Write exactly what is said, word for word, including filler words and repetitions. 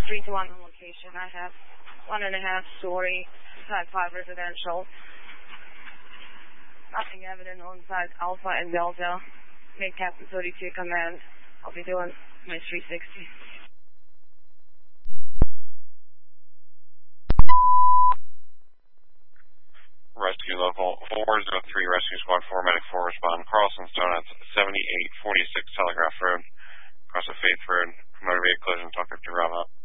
three to one on location. I have one and a half story, side five residential. Nothing evident on side Alpha and Delta. Make Captain thirty-two command. I'll be doing my three sixty. Rescue Local four oh three, Rescue Squad four, Medic four, respond. Carlson Stone at seventy-eight forty-six Telegraph Road, across the Faith Road. Motor vehicle collision, talk fifty Bravo.